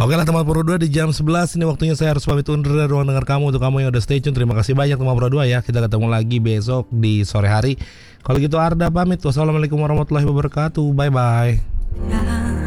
Oke lah teman Pro 2, di jam 11 ini waktunya saya harus pamit undur dari ruang dengar kamu. Untuk kamu yang udah stay tune, terima kasih banyak teman Pro 2 ya. Kita ketemu lagi besok di sore hari. Kalau gitu Arda pamit. Wassalamualaikum warahmatullahi wabarakatuh. Bye bye.